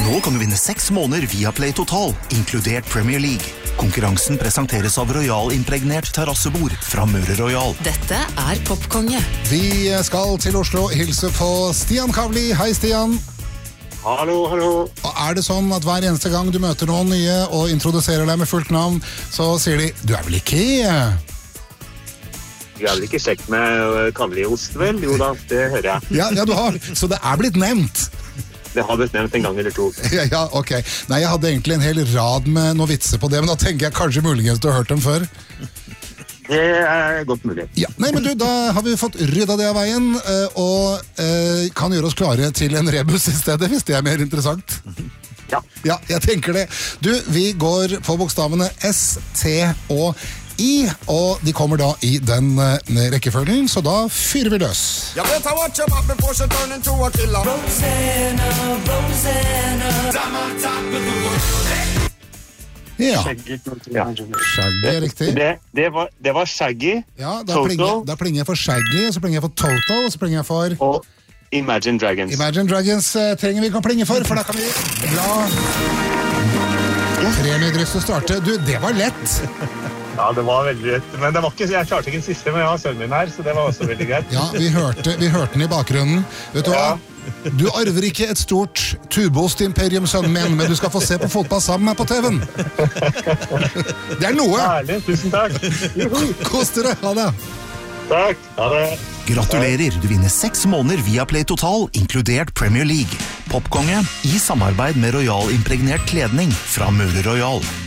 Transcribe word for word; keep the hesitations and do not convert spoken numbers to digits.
Nå kan du vinne seks måneder via Play Total, inkludert Premier League. Konkurransen presenteres av Royal impregnert terrassebord fra Møre Royal. Dette er Popkonge. Vi skal til Oslo, hilse på Stian Kavli. Hei, Stian. Hallo, hallo. Og er det sånn at hver eneste gang du møter noen nye og introduserer deg med fullt navn, så sier de, du er vel ikke... Du er vel ikke slekt med Kavli-ost, vel? Jo da, det hører jeg. Ja, ja, du har. Så det er blitt nevnt. Det har blitt nevnt en gang eller to. Ja, ja, ok. Nei, jeg hadde egentlig en hel rad med noen vitser på det, men da tenker jeg kanskje muligens du har hørt dem før. Det er godt mulig. Ja, nei, men du, da har vi fått rydda det av veien, og eh, kan gjøre oss klare til en rebus i stedet, hvis det er mer interessant. Ja. Ja, jeg tenker det. Du, vi går på bokstavene S, T og I, og de kommer da i den uh, rekkefølgen, så da fyrer vi løs. You better watch your back before she turn into a killer. Rosanna, Rosanna, I'm on top of the world. Ja, Ja. Shaggy er riktig. Det, det, var, det var Shaggy, Ja, da Toto plinger, da plinger jeg for Shaggy, og så plinger jeg for Toto, og så plinger jeg for og Imagine Dragons. Imagine Dragons uh, trenger vi ikke å plinge for, for da kan vi la premiedryst å starte. Du, det var lett. Ja, det var veldig rett. Men det var ikke, jeg klarte ikke den siste, men jeg har sønnen min her, så det var også veldig greit. Ja, vi hørte, vi hørte den i bakgrunnen. Vet du hva? Du arver ikke et stort tubost-imperium, sønnen min, men du skal få se på fotball sammen med på T V-en. Det er noe. Herlig, tusen takk. Kos dere, ha det. Takk, ha det. Gratulerer, du vinner seks måneder via Play Total, inkludert Premier League. Popkonge i samarbeid med Royal impregnert kledning fra Møre Royal.